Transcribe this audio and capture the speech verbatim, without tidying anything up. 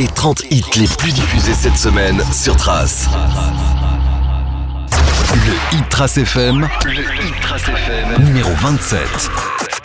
Les trente hits les plus diffusés cette semaine sur Trace. Le Hit Trace F M, le Hit Trace F M, numéro vingt-sept.